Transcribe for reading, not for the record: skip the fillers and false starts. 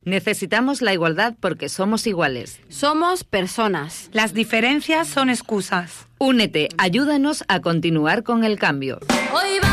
Necesitamos la igualdad porque somos iguales. Somos personas. Las diferencias son excusas. Únete, ayúdanos a continuar con el cambio. Hoy va